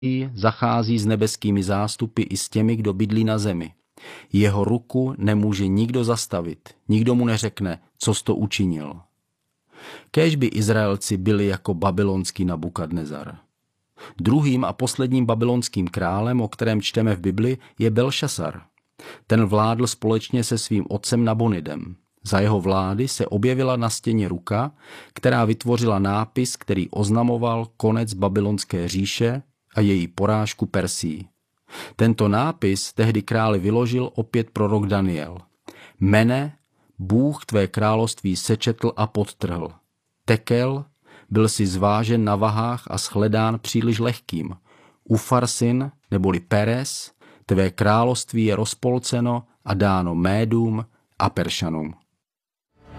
zachází s nebeskými zástupy i s těmi, kdo bydlí na zemi. Jeho ruku nemůže nikdo zastavit, nikdo mu neřekne, co jsi to učinil. Kéž by Izraelci byli jako babylonský Nabukadnezar. Druhým a posledním babylonským králem, o kterém čteme v Bibli, je Belšasar. Ten vládl společně se svým otcem Nabonidem. Za jeho vlády se objevila na stěně ruka, která vytvořila nápis, který oznamoval konec babylonské říše a její porážku Persii. Tento nápis tehdy králi vyložil opět prorok Daniel. Mene, Bůh tvé království sečetl a podtrhl. Tekel, byl si zvážen na vahách a shledán příliš lehkým. Ufarsin, neboli Peres, tvé království je rozpolceno a dáno Médům a Peršanům.